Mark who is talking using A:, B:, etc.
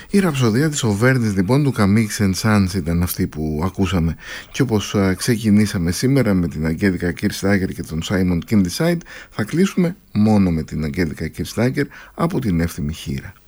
A: Η ραψοδία της Οβέρνης λοιπόν του Camille Saint-Saëns ήταν αυτή που ακούσαμε, και όπως ξεκινήσαμε σήμερα με την Αγγέλικα Κιρστάγερ και τον Σάιμον Kindeside, θα κλείσουμε μόνο με την Αγγέλικα Κιρστάγερ από την Εύθυμη Χήρα.